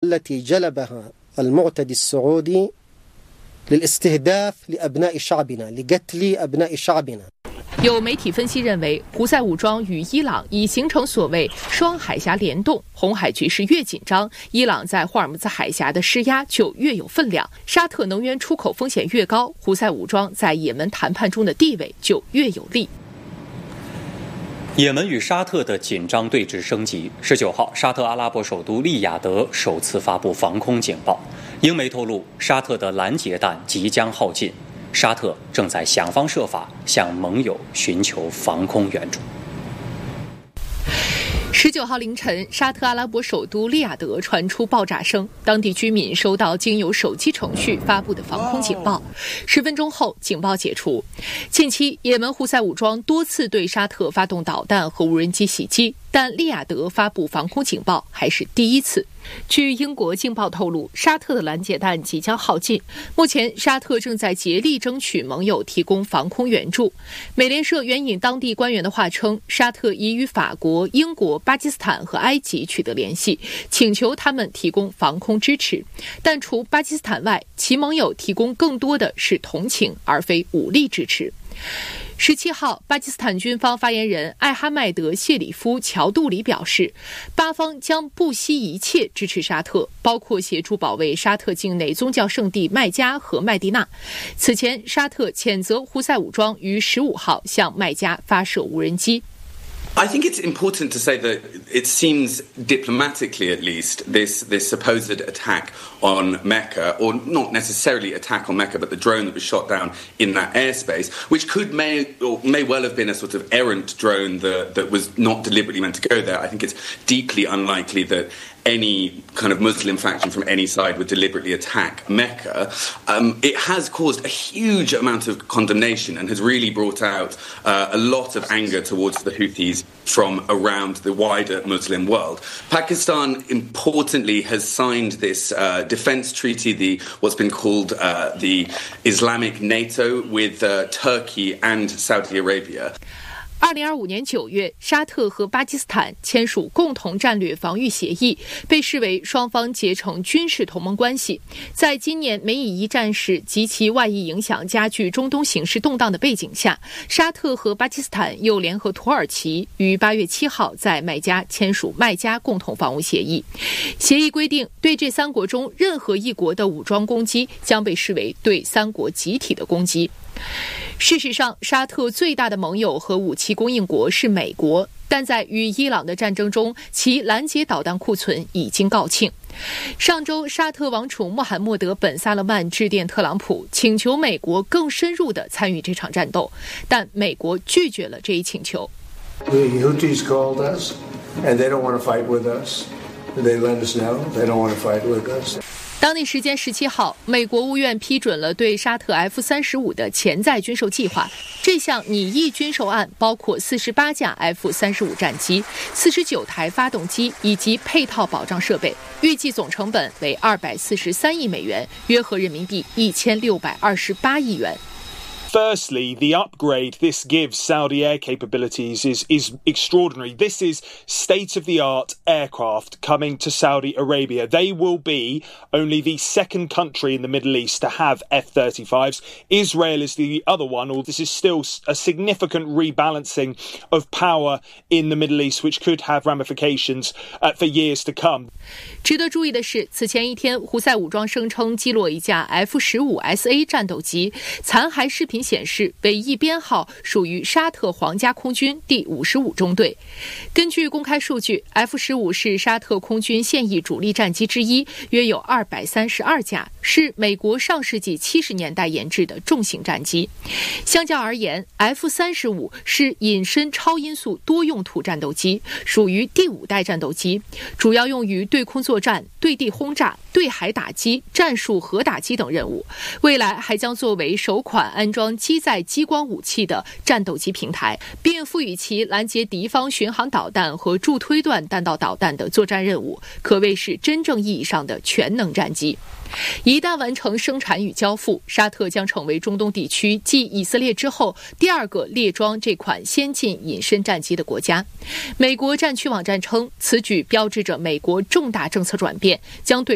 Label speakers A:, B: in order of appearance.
A: التي جلبها المعتدي السعودي للاستهداف لأبناء شعبنا لقتل أبناء شعبنا。
B: 有媒体分析认为，胡塞武装与伊朗已形成所谓双海峡联动，红海局势越紧张，伊朗在霍尔木兹海峡的施压就越有分量，沙特能源出口风险越高，胡塞武装在也门谈判中的地位就越有利。
C: 也门与沙特的紧张对峙升级。19号，沙特阿拉伯首都利雅得首次发布防空警报。英媒透露，沙特的拦截弹即将耗尽，沙特正在想方设法向盟友寻求防空援助。
B: 19号凌晨，沙特阿拉伯首都利雅得传出爆炸声，当地居民收到经由手机程序发布的防空警报，10分钟后警报解除。近期，也门胡塞武装多次对沙特发动导弹和无人机袭击，但利雅得发布防空警报还是第一次。据英国《镜报》透露，沙特的拦截弹即将耗尽，目前沙特正在竭力争取盟友提供防空援助。美联社援引当地官员的话称，沙特已与法国、英国、巴基斯坦和埃及取得联系，请求他们提供防空支持。但除巴基斯坦外，其盟友提供更多的是同情，而非武力支持。17号，巴基斯坦军方发言人艾哈迈德·谢里夫·乔杜里表示，巴方将不惜一切支持沙特，包括协助保卫沙特境内宗教圣地麦加和麦地那。此前，沙特谴责胡塞武装于15号向麦加发射无人机。
D: I think it's important to say that it seems, diplomatically at least, this supposed attack on Mecca, or not necessarily attack on Mecca, but the drone that was shot down in that airspace, which may well have been a sort of errant drone that was not deliberately meant to go there. I think it's deeply unlikely that any kind of Muslim faction from any side would deliberately attack Mecca. It has caused a huge amount of condemnation and has really brought out a lot of anger towards the Houthis from around the wider Muslim world. Pakistan, importantly, has signed this defense treaty, what's been called the Islamic NATO, with Turkey and Saudi Arabia.
B: 2025年9月，沙特和巴基斯坦签署共同战略防御协议，被视为双方结成军事同盟关系。在今年美以一战事及其外溢影响加剧中东形势动荡的背景下，沙特和巴基斯坦又联合土耳其于8月7号在麦加签署麦加共同防务协议。协议规定，对这3国中任何一国的武装攻击将被视为对3国集体的攻击。事实上，沙特最大的盟友和武器供应国是美国，但在与伊朗的战争中，其拦截导弹库存已经告罄。上周，沙特王储穆罕默德·本·萨勒曼致电特朗普，请求美国更深入地参与这场战斗，但美国拒绝了这一请求。
E: The Houthis called us, and they don't want to fight with us. They let us know they don't want to fight with us.
B: 当地时间17号，美国务院批准了对沙特 F-35的潜在军售计划。这项拟议军售案包括48架 F-35战机、49台发动机以及配套保障设备，预计总成本为243亿美元，约合人民币1628亿元。
F: Firstly, the upgrade this gives Saudi air capabilities is extraordinary. This is state-of-the-art aircraft coming to Saudi Arabia. They will be only the second country in the Middle East to have F-35s. Israel is the other one, or this is still a significant rebalancing of power in the Middle East, which could have ramifications for years to come.
B: 值得注意的是，此前一天，胡塞武装声称击落一架 F-15SA 战斗机，残骸视频显示尾翼编号属于沙特皇家空军第55中队。根据公开数据， F-15是沙特空军现役主力战机之一，约有232架，是美国上世纪70年代研制的重型战机。相较而言， F-35是隐身超音速多用途战斗机，属于第5代战斗机，主要用于对空作战、对地轰炸、对海打击、战术核打击等任务。未来还将作为首款安装机载激光武器的战斗机平台，并赋予其拦截敌方巡航导弹和助推段弹道导弹的作战任务，可谓是真正意义上的全能战机。一旦完成生产与交付，沙特将成为中东地区继以色列之后第2个列装这款先进隐身战机的国家。美国战区网站称，此举标志着美国重大政策转变，将对